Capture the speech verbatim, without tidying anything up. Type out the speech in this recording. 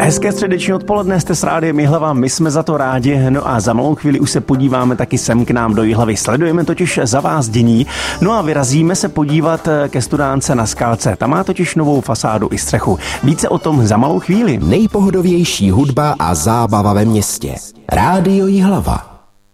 Hezké středeční odpoledne, jste s rádiem Jihlava, my jsme za to rádi, no a za malou chvíli už se podíváme taky sem k nám do Jihlavy. Sledujeme totiž za vás dění, no a vyrazíme se podívat ke Studánce na Skalce. Ta má totiž novou fasádu i střechu. Více o tom za malou chvíli. Nejpohodovější hudba a zábava ve městě. Rádio Jihlava.